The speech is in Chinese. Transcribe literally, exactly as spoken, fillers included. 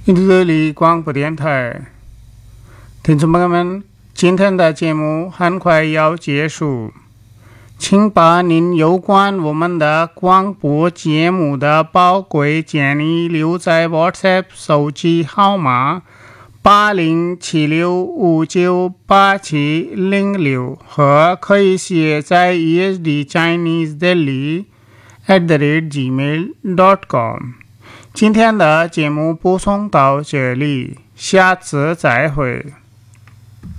印度德里广播电台，听众朋友们，今天的节目很快要结束，请把您有关我们的广播节目的宝贵建议留在 WhatsApp 手机号码八零七六五九八七零六和可以写在 e s d chinese delhi at the rate gmail dot com。今天的节目播送到这里，下次再会。